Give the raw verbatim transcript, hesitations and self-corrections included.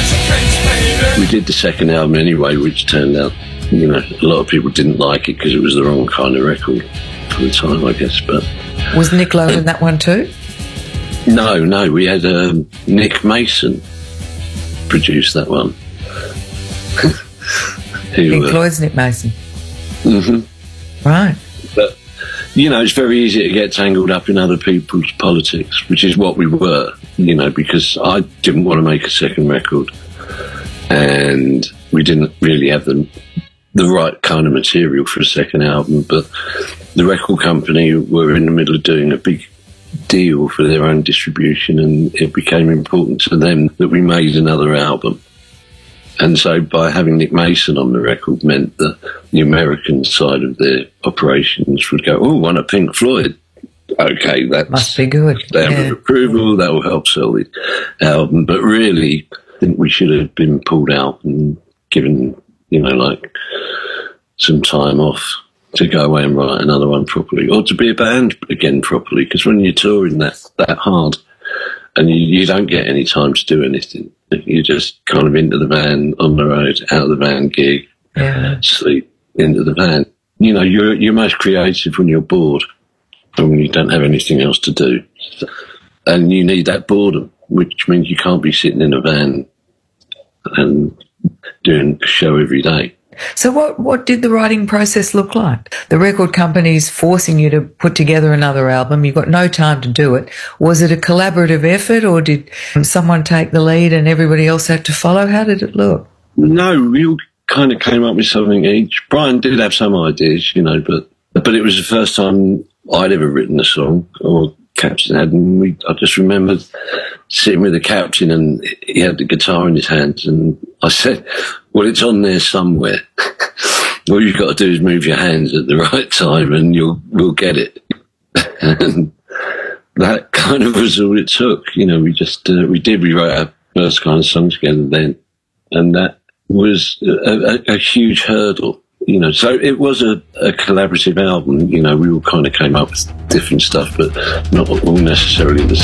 We did the second album anyway, which turned out, you know, a lot of people didn't like it because it was the wrong kind of record for the time, I guess. But was Nick Lowe in that one too? No, no, we had um, Nick Mason produce that one. Who, Pink uh, Floyd's Nick Mason. Mm-hmm. Right. But, you know, it's very easy to get tangled up in other people's politics, which is what we were, you know, because I didn't want to make a second record and we didn't really have the, the right kind of material for a second album, but the record company were in the middle of doing a big deal for their own distribution, and it became important to them that we made another album. And so by having Nick Mason on the record meant that the American side of their operations would go, oh, one of Pink Floyd. Okay, that must be good. Stamp yeah. of approval, that will help sell the album. But really, I think we should have been pulled out and given, you know, like some time off to go away and write another one properly, or to be a band again properly, because when you're touring that, that hard and you, you don't get any time to do anything, you're just kind of into the van, on the road, out of the van, gig, yeah. sleep, into the van. You know, you're, you're most creative when you're bored and when you don't have anything else to do. And you need that boredom, which means you can't be sitting in a van and doing a show every day. So what, what did the writing process look like? The record company's forcing you to put together another album. You've got no time to do it. Was it a collaborative effort, or did someone take the lead and everybody else had to follow? How did it look? No, we all kind of came up with something each. Brian did have some ideas, you know, but but it was the first time I'd ever written a song, or Captain had, and we, I just remember sitting with the Captain and he had the guitar in his hands, and I said, well, it's on there somewhere. All you've got to do is move your hands at the right time and you'll we'll get it. And that kind of was all it took. You know, we just, uh, we did, we wrote our first kind of song together then, and that was a, a, a huge hurdle. You know, so it was a, a collaborative album. You know, we all kind of came up with different stuff, but not all necessarily the